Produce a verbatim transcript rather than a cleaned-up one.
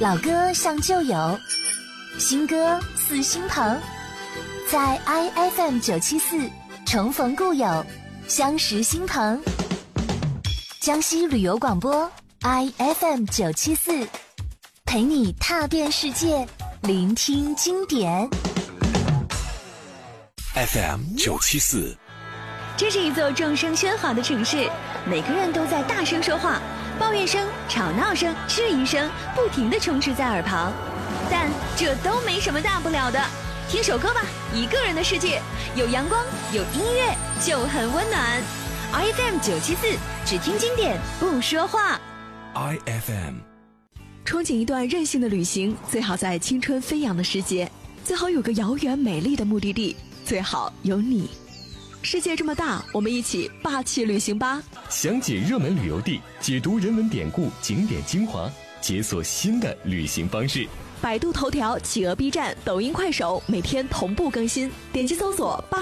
老歌像旧友，新歌似新朋，在 I F M 九七四重逢故友，相识新朋。江西旅游广播 I F M 九七四，陪你踏遍世界，聆听经典。 F M 九七四， 这是一座众声喧哗的城市，每个人都在大声说话，抱怨声、吵闹声、质疑声不停地充斥在耳旁，但这都没什么大不了的。听首歌吧，一个人的世界，有阳光，有音乐，就很温暖。I F M 九七四，只听经典，不说话。 I F M， 憧憬一段任性的旅行，最好在青春飞扬的时节，最好有个遥远美丽的目的地，最好有你。世界这么大，我们一起霸气旅行吧！ 详解热门旅游地，解读人文典故、景点精华，解锁新的旅行方式。 百度头条、企鹅 B 站、抖音、快手每天同步更新，点击搜索